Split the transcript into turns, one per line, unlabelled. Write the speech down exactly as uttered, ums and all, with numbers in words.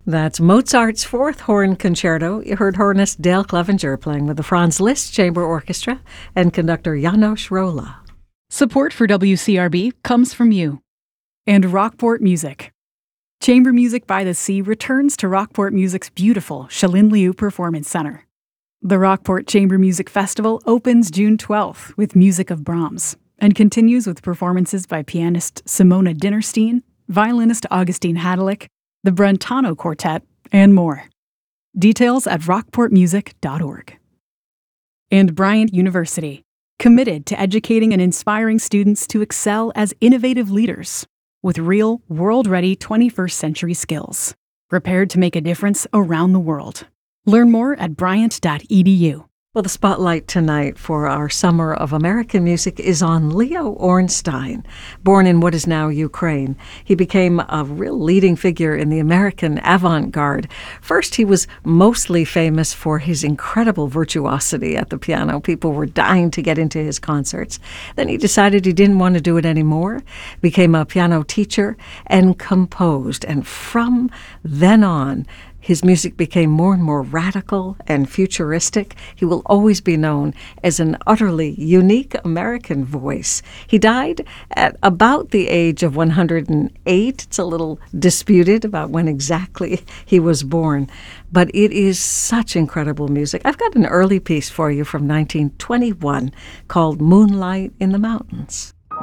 That's Mozart's Fourth Horn Concerto. You heard hornist Dale Clevenger playing with the Franz Liszt Chamber Orchestra and conductor Janos Rolla.
Support for W C R B comes from you. And Rockport Music. Chamber Music by the Sea returns to Rockport Music's beautiful Shalin Liu Performance Center. The Rockport Chamber Music Festival opens June twelfth with music of Brahms and continues with performances by pianist Simona Dinnerstein, violinist Augustine Hadalick, the Brentano Quartet, and more. Details at rockport music dot org. And Bryant University, committed to educating and inspiring students to excel as innovative leaders with real, world-ready twenty-first century skills, prepared to make a difference around the world. Learn more at bryant dot e d u.
Well, the spotlight tonight for our Summer of American Music is on Leo Ornstein. Born in what is now Ukraine, he became a real leading figure in the American avant-garde. First, he was mostly famous for his incredible virtuosity at the piano. People were dying to get into his concerts. Then he decided he didn't want to do it anymore, became a piano teacher, and composed. And from then on, his music became more and more radical and futuristic. He will always be known as an utterly unique American voice. He died at about the age of one hundred eight. It's a little disputed about when exactly he was born, but it is such incredible music. I've got an early piece for you from nineteen twenty-one called Moonlight in the Mountains.